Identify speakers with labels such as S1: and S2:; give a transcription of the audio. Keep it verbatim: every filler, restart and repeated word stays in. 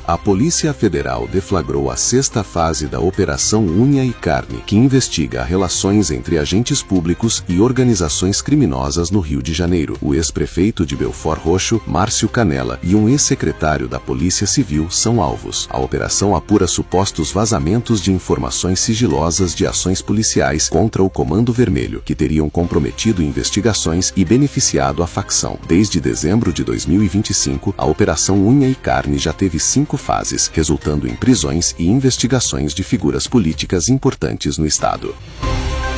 S1: A Polícia Federal deflagrou a sexta fase da Operação Unha e Carne, que investiga relações entre agentes públicos e organizações criminosas no Rio de Janeiro. O ex-prefeito de Belford Roxo, Márcio Canella, e um ex-secretário da Polícia Civil são alvos. A operação apura supostos vazamentos de informações sigilosas de ações policiais contra o Comando Vermelho, que teriam comprometido investigações e beneficiado a facção. Desde dezembro de dois mil e vinte e cinco, a Operação Unha e Carne já teve cinco fases, resultando em prisões e investigações de figuras políticas importantes no estado.